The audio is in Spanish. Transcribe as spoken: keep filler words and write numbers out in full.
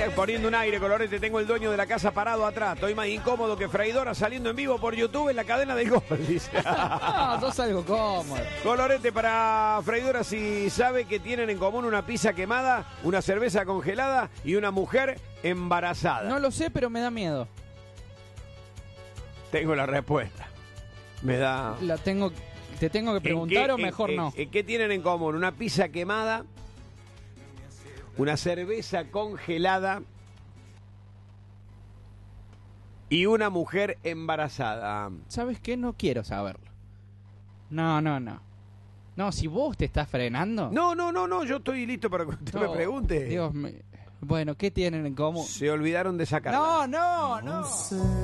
poniendo un aire, Colorete. Tengo el dueño de la casa parado atrás. Estoy más incómodo que Freidora saliendo en vivo por YouTube en la cadena del gol, dice. No, sos algo cómodo. Colorete, para Freidora, si sabe que tienen en común una pizza quemada, una cerveza congelada y una mujer embarazada. No lo sé, pero me da miedo. Tengo la respuesta. Me da... La tengo, ¿Te tengo que preguntar qué, o mejor en, no? En, ¿Qué tienen en común? Una pizza quemada, una cerveza congelada y una mujer embarazada. ¿Sabes qué? No quiero saberlo. No, no, no. No, si vos te estás frenando... No, no, no, no, yo estoy listo para que usted no, me pregunte. Dios mío. Bueno, ¿qué tienen en común? Se olvidaron de sacarla. No, no, no.